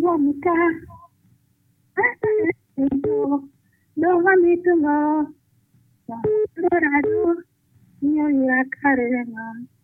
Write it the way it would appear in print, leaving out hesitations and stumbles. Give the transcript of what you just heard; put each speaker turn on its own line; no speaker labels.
Monica, don't want me to know. Dorado, you are carrying on.